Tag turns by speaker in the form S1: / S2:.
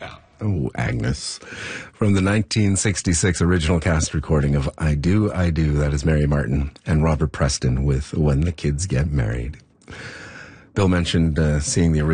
S1: Oh, Agnes. From the 1966 original cast recording of I Do, I Do. That is Mary Martin and Robert Preston with When the Kids Get Married. Bill mentioned seeing the original